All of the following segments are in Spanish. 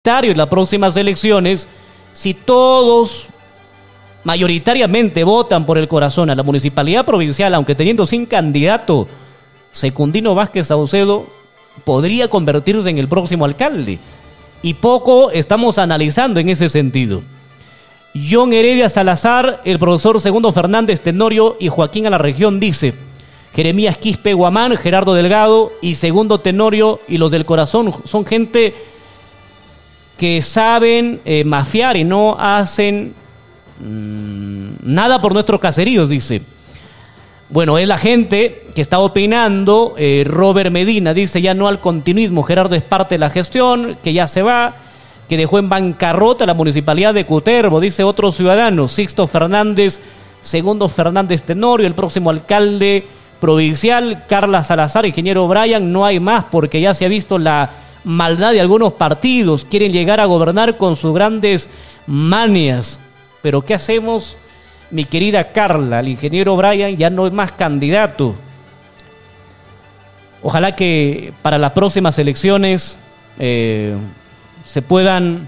en las próximas elecciones, si todos mayoritariamente votan por el corazón a la municipalidad provincial, aunque teniendo sin candidato, Secundino Vázquez Saucedo podría convertirse en el próximo alcalde. Y poco estamos analizando en ese sentido. John Heredia Salazar, el profesor Segundo Fernández Tenorio y Joaquín a la región dice: Jeremías Quispe Guamán, Gerardo Delgado y Segundo Tenorio y los del corazón son gente que saben mafiar y no hacen nada por nuestros caseríos, dice. Bueno, es la gente que está opinando. Robert Medina dice: ya no al continuismo, Gerardo es parte de la gestión, que ya se va, que dejó en bancarrota la municipalidad de Cutervo, dice otro ciudadano. Sixto Fernández, Segundo Fernández Tenorio, el próximo alcalde provincial. Carla Salazar, ingeniero Brian, no hay más porque ya se ha visto la maldad de algunos partidos, quieren llegar a gobernar con sus grandes manias. Pero ¿qué hacemos? Mi querida Carla, el ingeniero Brian ya no es más candidato. Ojalá que para las próximas elecciones se puedan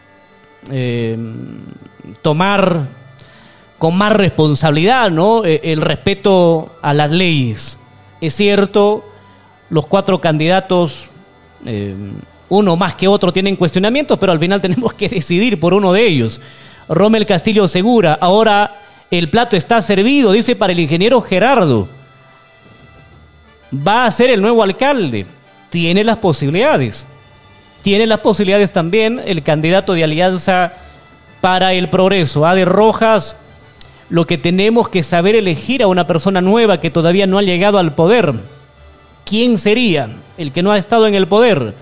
tomar con más responsabilidad, ¿no? El respeto a las leyes. Es cierto, los 4 candidatos, uno más que otro, tienen cuestionamientos, pero al final tenemos que decidir por uno de ellos. Rommel Castillo Segura: ahora el plato está servido, dice, para el ingeniero Gerardo. Va a ser el nuevo alcalde. Tiene las posibilidades. Tiene las posibilidades también el candidato de Alianza para el Progreso, Ade Rojas. Lo que tenemos que saber elegir a una persona nueva que todavía no ha llegado al poder. ¿Quién sería el que no ha estado en el poder?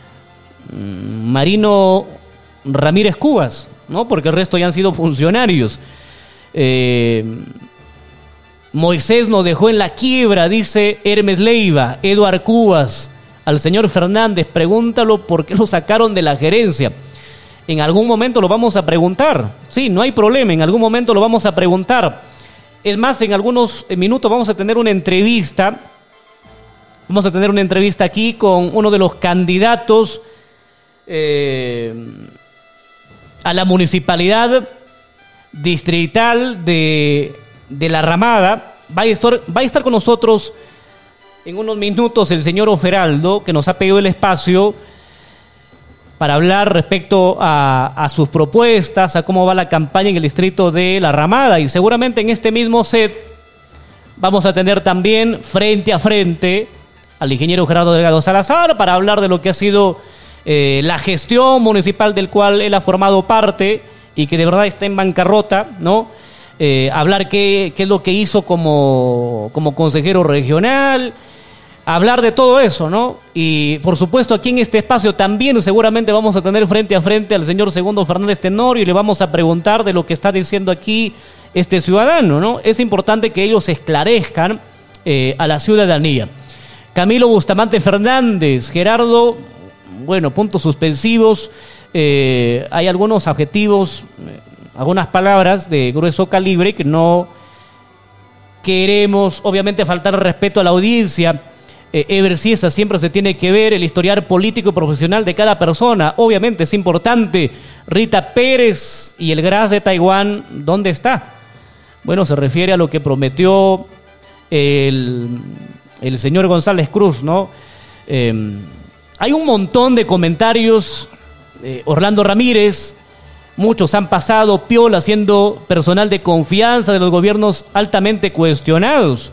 Marino Ramírez Cubas, ¿no? Porque el resto ya han sido funcionarios. Moisés nos dejó en la quiebra, dice Hermes Leiva. Eduard Cubas: al señor Fernández, pregúntalo por qué lo sacaron de la gerencia. En algún momento lo vamos a preguntar. Sí, no hay problema, en algún momento lo vamos a preguntar. Es más, en algunos minutos vamos a tener una entrevista. Vamos a tener una entrevista aquí con uno de los candidatos a la municipalidad distrital de La Ramada. Va a estar con nosotros en unos minutos el señor Oferaldo, que nos ha pedido el espacio para hablar respecto a sus propuestas, a cómo va la campaña en el distrito de La Ramada. Y seguramente en este mismo set vamos a tener también frente a frente al ingeniero Gerardo Delgado Salazar para hablar de lo que ha sido la gestión municipal del cual él ha formado parte y que de verdad está en bancarrota, ¿no? Hablar qué es lo que hizo como consejero regional, hablar de todo eso, ¿no? Y por supuesto aquí en este espacio también seguramente vamos a tener frente a frente al señor Segundo Fernández Tenorio y le vamos a preguntar de lo que está diciendo aquí este ciudadano, ¿no? Es importante que ellos esclarezcan a la ciudadanía. Camilo Bustamante Fernández: Gerardo, bueno, puntos suspensivos, hay algunos adjetivos, algunas palabras de grueso calibre que no queremos, obviamente, faltar el respeto a la audiencia. Ever Ciesa: siempre se tiene que ver el historial político y profesional de cada persona. Obviamente es importante. Rita Pérez: y el Gras de Taiwán, ¿dónde está? Bueno, se refiere a lo que prometió el señor González Cruz, ¿no? Hay un montón de comentarios. Orlando Ramírez: muchos han pasado piola siendo personal de confianza de los gobiernos altamente cuestionados.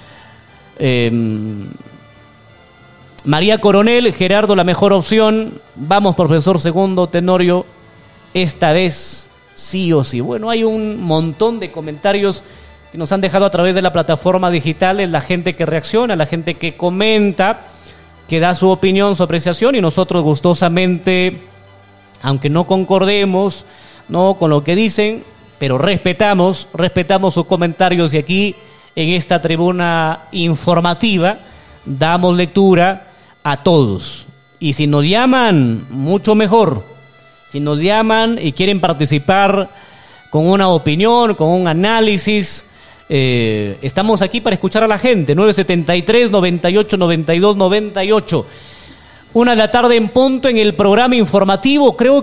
María Coronel: Gerardo, la mejor opción. Vamos, profesor Segundo Tenorio, esta vez sí o sí. Bueno, hay un montón de comentarios que nos han dejado a través de la plataforma digital, la gente que reacciona, la gente que comenta, que da su opinión, su apreciación, y nosotros gustosamente, aunque no concordemos, ¿no?, con lo que dicen, pero respetamos sus comentarios, y aquí en esta tribuna informativa damos lectura a todos. Y si nos llaman, mucho mejor. Si nos llaman y quieren participar con una opinión, con un análisis, estamos aquí para escuchar a la gente. 973-98-92-98. 1 de la tarde en punto en el programa informativo. Creo